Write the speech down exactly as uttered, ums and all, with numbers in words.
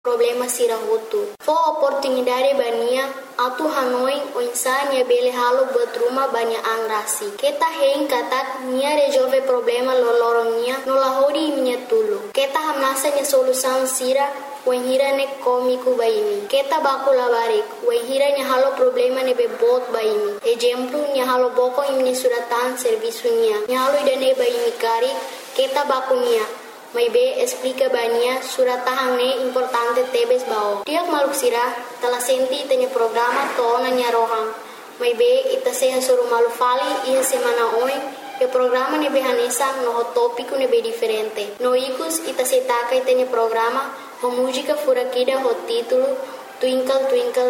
problema sirahutu. Fo oportunidade bania atu Hanoi o insania bele halo buat rumah banyak angrasi. Kita hein katak nia resolve problema lolorongnya nolahori minha tulu. Kita hamnasa nya solusan sira wenhira ne komiku baimi. Kita baku labarik wenhira nya halo problema ne bebot baimi. Exemplu nya halo boko imni suratan servisunya. Nya halo idane baimi kari kita baku nia. Mai be explica bania surat tahane importante tebes bao. Tiap maluk sirah telah senti tanya programa tona nya rohang. Mai be ita seha suruh malu fali iha semana oi e programa ne be hanesa no topico ne be diferente. No ikus ita setaka tanya programa ho música furakida ho título Twinkle Twinkle